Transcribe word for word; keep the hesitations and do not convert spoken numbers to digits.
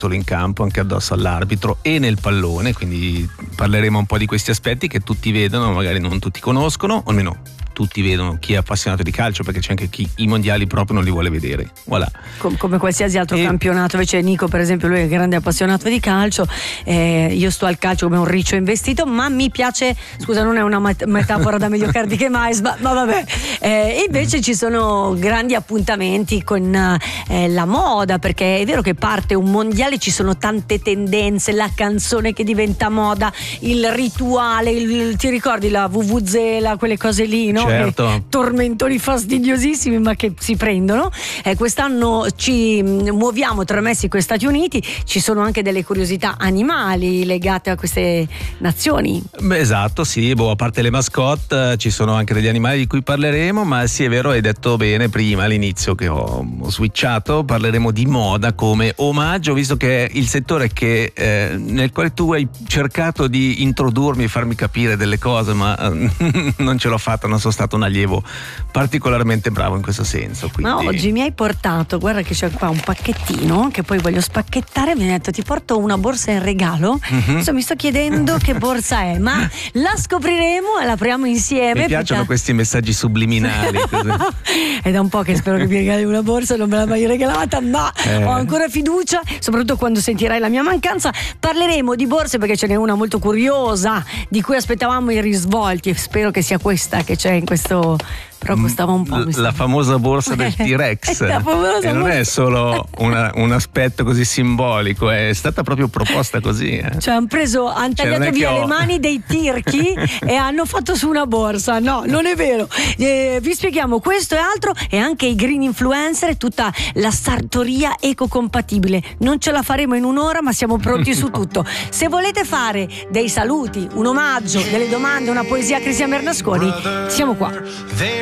solo in campo, anche addosso all'arbitro e nel pallone, quindi parleremo un po' di questi aspetti che tutti vedono, magari non tutti conoscono, o almeno tutti vedono, chi è appassionato di calcio, perché c'è anche chi i mondiali proprio non li vuole vedere. Voilà. Com- come qualsiasi altro e... campionato. Invece Nico, per esempio, lui è grande appassionato di calcio, eh, io sto al calcio come un riccio investito, ma mi piace, scusa, non è una met- metafora da meglio cardi che mais, ma, ma vabbè, eh, invece ci sono grandi appuntamenti con eh, la moda, perché è vero che parte un mondiale, ci sono tante tendenze, la canzone che diventa moda, il rituale, il, ti ricordi la vuvuzela, quelle cose lì, no? Certo. Tormentoni fastidiosissimi ma che si prendono. Eh, quest'anno ci muoviamo tra Messico e Stati Uniti, ci sono anche delle curiosità animali legate a queste nazioni. Beh, esatto, sì, boh, a parte le mascotte ci sono anche degli animali di cui parleremo, ma sì, è vero, hai detto bene prima all'inizio che ho, ho switchato, parleremo di moda come omaggio, visto che è il settore che, eh, nel quale tu hai cercato di introdurmi e farmi capire delle cose, ma eh, non ce l'ho fatta, non sono stato un allievo particolarmente bravo in questo senso. Quindi... Ma oggi mi hai portato, guarda che c'è qua un pacchettino che poi voglio spacchettare, mi hai detto ti porto una borsa in regalo, mm-hmm. Adesso mi sto chiedendo che borsa è, ma la scopriremo e la apriamo insieme. Mi piacciono perché... questi messaggi subliminali. È da un po' che spero che mi regali una borsa, non me l'ha mai regalata, ma eh. ho ancora fiducia, soprattutto quando sentirai la mia mancanza. Parleremo di borse perché ce n'è una molto curiosa di cui aspettavamo i risvolti e spero che sia questa che c'è in questo, però costava un po'. La questa... famosa borsa del T-Rex e non è solo una, un aspetto così simbolico, è stata proprio proposta così, eh. Cioè hanno preso, hanno cioè, tagliato via ho... le mani dei tirchi e hanno fatto su una borsa. No, non è vero. Eh, vi spieghiamo questo e altro, e anche i green influencer e tutta la sartoria ecocompatibile. Non ce la faremo in un'ora, ma siamo pronti su tutto. Se volete fare dei saluti, un omaggio, delle domande, una poesia a Cristian Bernasconi, siamo qua.